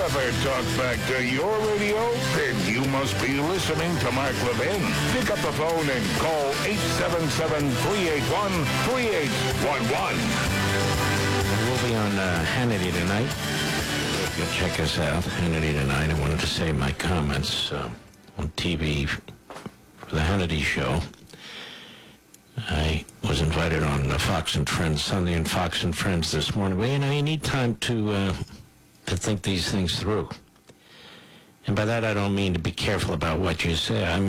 ever talk back to your radio? Then you must be listening to Mark Levin. Pick up the phone and call 877-381-3811. We'll be on Hannity tonight. If you'll check us out, Hannity tonight. I wanted to say my comments on TV for the Hannity show. I was invited on Fox and Friends Sunday and Fox and Friends this morning. But, you need time to think these things through. And by that, I don't mean to be careful about what you say. I mean